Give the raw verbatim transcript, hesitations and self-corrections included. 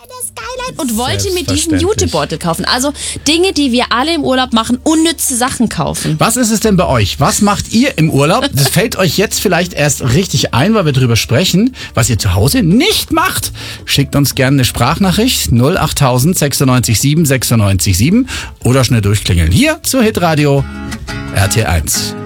und wollte mir diesen Jutebeutel kaufen. Also Dinge, die wir alle im Urlaub machen, unnütze Sachen kaufen. Was ist es denn bei euch? Was macht ihr im Urlaub? Das fällt euch jetzt vielleicht erst richtig ein, weil wir drüber sprechen. Was ihr zu Hause nicht macht? Schickt uns gerne eine Sprachnachricht null acht tausend sechsundneunzig sieben sechsundneunzig sieben oder schnell durchklingeln. Hier zu Hitradio R T eins.